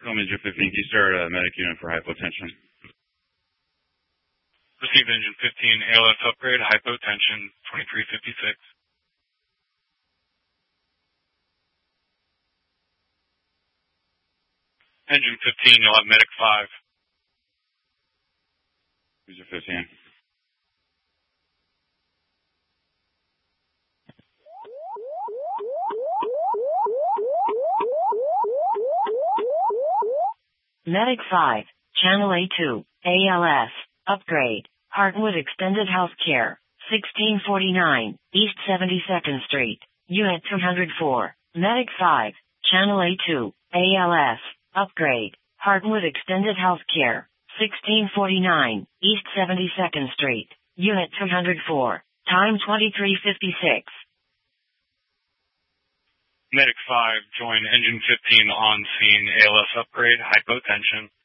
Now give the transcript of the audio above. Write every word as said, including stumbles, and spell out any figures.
Engine fifteen, can you start a medic unit for hypotension? Received Engine fifteen, A L S upgrade, hypotension, twenty-three fifty-six. Engine fifteen, you'll have medic five. User fifteen. Medic five, Channel A two, A L S, upgrade, Heartwood Extended Healthcare, sixteen forty-nine, East seventy-second Street, Unit two hundred four. Medic five, Channel A two, A L S, upgrade, Heartwood Extended Healthcare, sixteen forty-nine, East seventy-second Street, Unit two hundred four, time twenty-three fifty-six. Medic five, join Engine fifteen on scene, A L S upgrade, hypotension.